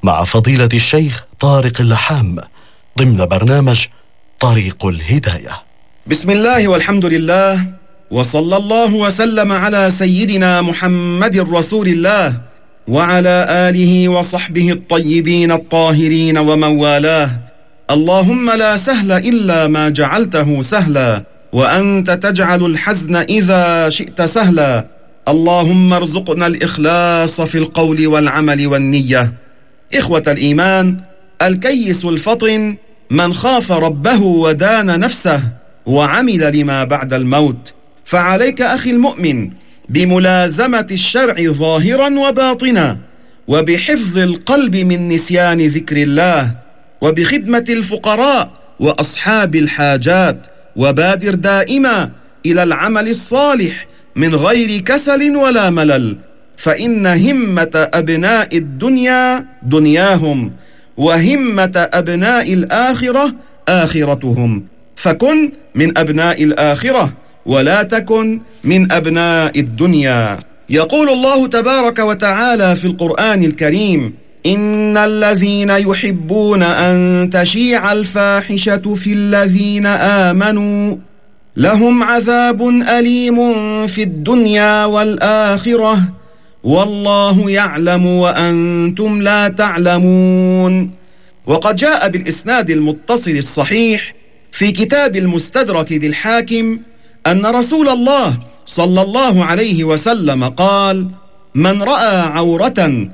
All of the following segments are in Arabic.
مع فضيلة الشيخ طارق اللحام ضمن برنامج طريق الهداية. بسم الله والحمد لله، وصلى الله وسلم على سيدنا محمد رسول الله وعلى آله وصحبه الطيبين الطاهرين ومن والاه. اللهم لا سهل إلا ما جعلته سهلا، وأنت تجعل الحزن إذا شئت سهلا. اللهم ارزقنا الإخلاص في القول والعمل والنية. إخوة الإيمان، الكيس الفطن من خاف ربه ودان نفسه وعمل لما بعد الموت. فعليك أخي المؤمن بملازمة الشرع ظاهرا وباطنا، وبحفظ القلب من نسيان ذكر الله، وبخدمة الفقراء وأصحاب الحاجات، وبادر دائما إلى العمل الصالح من غير كسل ولا ملل، فإن همة أبناء الدنيا دنياهم، وهمة أبناء الآخرة آخرتهم. فكن من أبناء الآخرة ولا تكن من أبناء الدنيا. يقول الله تبارك وتعالى في القرآن الكريم: إن الذين يحبون أن تشيع الفاحشة في الذين آمنوا لهم عذاب أليم في الدنيا والآخرة والله يعلم وأنتم لا تعلمون. وقد جاء بالإسناد المتصل الصحيح في كتاب المستدرك للحاكم أن رسول الله صلى الله عليه وسلم قال: من رأى عورة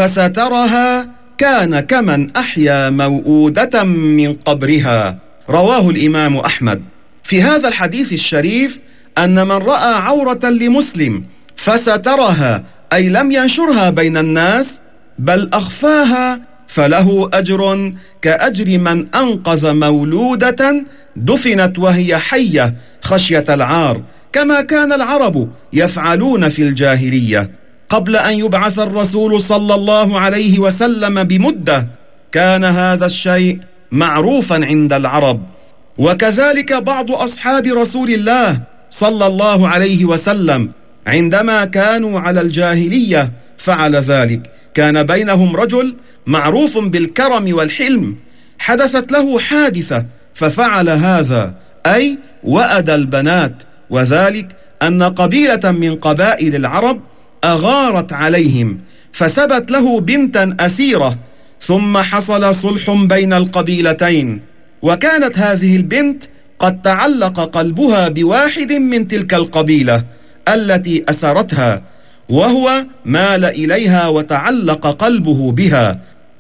فسترها كان كمن أحيا موؤودة من قبرها. رواه الإمام أحمد. في هذا الحديث الشريف أن من رأى عورة لمسلم فسترها، أي لم ينشرها بين الناس بل أخفاها، فله أجر كأجر من أنقذ مولودة دفنت وهي حية خشية العار، كما كان العرب يفعلون في الجاهلية. قبل أن يبعث الرسول صلى الله عليه وسلم بمدة كان هذا الشيء معروفا عند العرب. وكذلك بعض أصحاب رسول الله صلى الله عليه وسلم عندما كانوا على الجاهلية فعل ذلك. كان بينهم رجل معروف بالكرم والحلم، حدثت له حادثة ففعل هذا، أي وأد البنات، وذلك أن قبيلة من قبائل العرب أغارت عليهم فسبت له بنتا أسيرة، ثم حصل صلح بين القبيلتين، وكانت هذه البنت قد تعلق قلبها بواحد من تلك القبيلة التي أسرتها، وهو مال إليها وتعلق قلبه بها،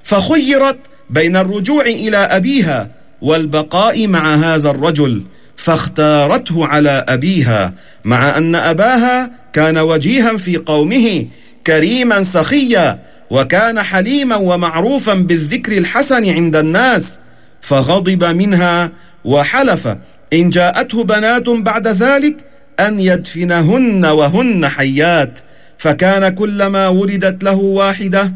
فخيرت بين الرجوع إلى أبيها والبقاء مع هذا الرجل، فاختارته على أبيها، مع أن أباها كان وجيها في قومه كريما سخيا، وكان حليما ومعروفا بالذكر الحسن عند الناس، فغضب منها وحلف إن جاءته بنات بعد ذلك أن يدفنهن وهن حيات، فكان كلما ولدت له واحدة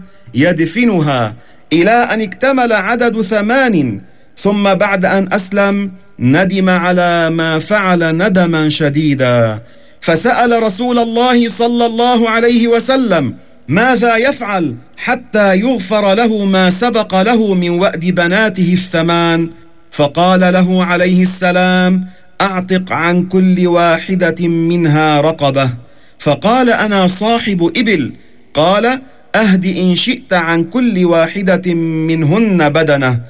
يدفنها إلى أن اكتمل عدد 8. ثم بعد أن أسلم ندم على ما فعل ندما شديدا، فسأل رسول الله صلى الله عليه وسلم ماذا يفعل حتى يغفر له ما سبق له من وأد بناته 8، فقال له عليه السلام: أعتق عن كل واحدة منها رقبة. فقال: أنا صاحب إبل. قال: أهد إن شئت عن كل واحدة منهن بدنة،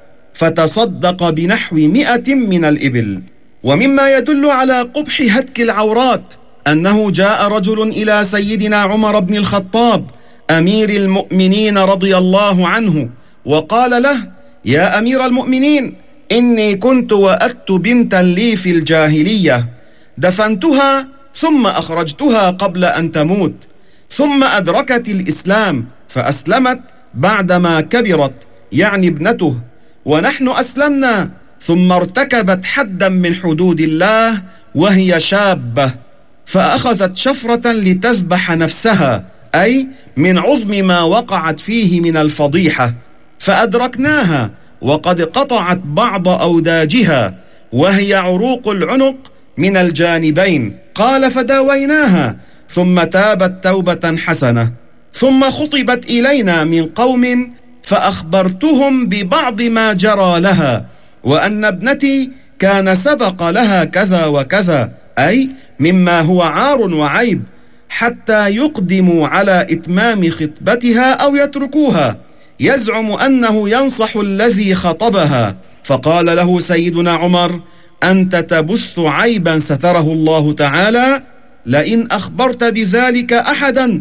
فتصدق بنحو 100 من الإبل. ومما يدل على قبح هتك العورات أنه جاء رجل إلى سيدنا عمر بن الخطاب أمير المؤمنين رضي الله عنه وقال له: يا أمير المؤمنين، إني كنت وأدت بنتا لي في الجاهلية، دفنتها ثم أخرجتها قبل أن تموت، ثم أدركت الإسلام فأسلمت بعدما كبرت، يعني ابنته، ونحن أسلمنا، ثم ارتكبت حدا من حدود الله وهي شابة، فأخذت شفرة لتذبح نفسها، أي من عظم ما وقعت فيه من الفضيحة، فأدركناها وقد قطعت بعض أوداجها وهي عروق العنق من الجانبين. قال: فداويناها ثم تابت توبة حسنة، ثم خطبت إلينا من قوم فأخبرتهم ببعض ما جرى لها، وأن ابنتي كان سبق لها كذا وكذا، أي مما هو عار وعيب، حتى يقدموا على إتمام خطبتها أو يتركوها. يزعم أنه ينصح الذي خطبها، فقال له سيدنا عمر: أنت تبث عيبا ستره الله تعالى، لئن أخبرت بذلك أحدا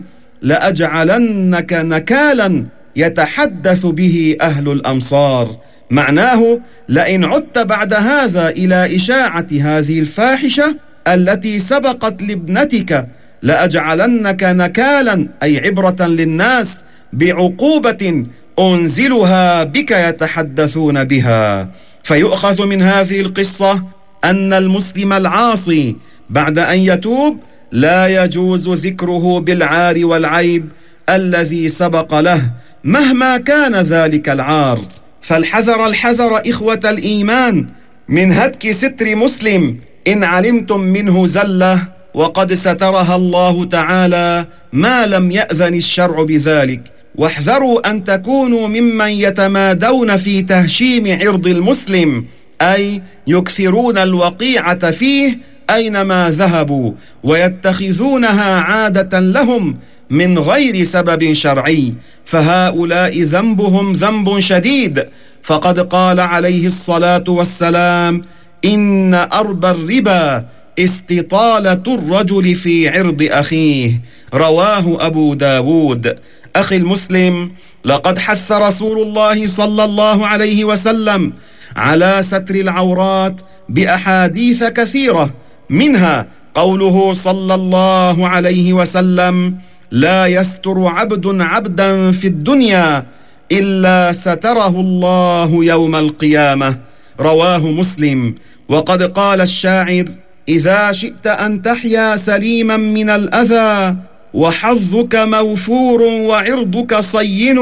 لأجعلنك نكالا يتحدث به أهل الأمصار. معناه: لئن عدت بعد هذا إلى إشاعة هذه الفاحشة التي سبقت لابنتك لأجعلنك نكالا، أي عبرة للناس بعقوبة أنزلها بك يتحدثون بها. فيؤخذ من هذه القصة أن المسلم العاصي بعد أن يتوب لا يجوز ذكره بالعار والعيب الذي سبق له مهما كان ذلك العار. فالحذر الحذر إخوة الإيمان من هتك ستر مسلم إن علمتم منه زلة، وقد سترها الله تعالى ما لم يأذن الشرع بذلك. واحذروا أن تكونوا ممن يتمادون في تهشيم عرض المسلم، أي يكثرون الوقيعة فيه أينما ذهبوا، ويتخذونها عادة لهم من غير سبب شرعي، فهؤلاء ذنبهم ذنب شديد. فقد قال عليه الصلاة والسلام: إن أربى الربا استطالة الرجل في عرض أخيه، رواه أبو داود. أخي المسلم، لقد حث رسول الله صلى الله عليه وسلم على ستر العورات بأحاديث كثيرة، منها قوله صلى الله عليه وسلم: لا يستر عبد عبدا في الدنيا إلا ستره الله يوم القيامة، رواه مسلم. وقد قال الشاعر: إذا شئت أن تحيا سليما من الأذى وحظك موفور وعرضك صين،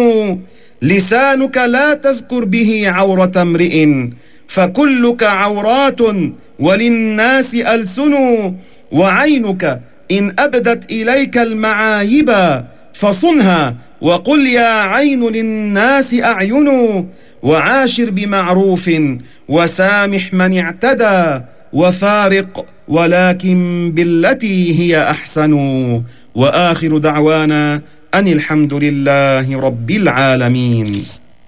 لسانك لا تذكر به عورة امرئ، فكلك عورات وللناس ألسن، وعينك إن أبدت إليك المعايب فصنها، وقل يا عين للناس أعين، وعاشر بمعروف وسامح من اعتدى، وفارق ولكن بالتي هي أحسن. وآخر دعوانا أن الحمد لله رب العالمين.